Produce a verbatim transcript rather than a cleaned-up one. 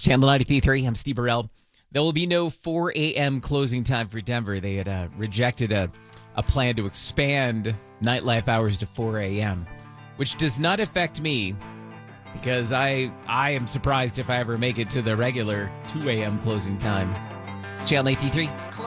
Channel ninety-three point three. I'm Steve Burrell. There will be no four a.m. closing time for Denver. They had uh, rejected a, a plan to expand nightlife hours to four a.m., which does not affect me because I I am surprised if I ever make it to the regular two a.m. closing time. It's Channel ninety-three point three.